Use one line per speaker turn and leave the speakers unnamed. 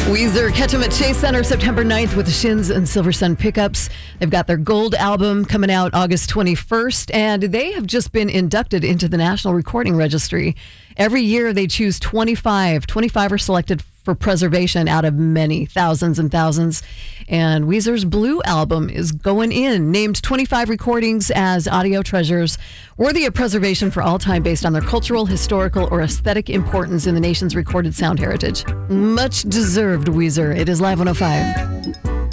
Weezer, catch them at Chase Center September 9th with the Shins and Silver Sun pickups. They've got their gold album coming out August 21st, and they have just been inducted into the National Recording Registry. Every year they choose 25. 25 are selected for preservation out of many, thousands and thousands. And Weezer's Blue album is going in, named 25 recordings as audio treasures worthy of preservation for all time based on their cultural, historical, or aesthetic importance in the nation's recorded sound heritage. Much deserved, Weezer. It is Live 105.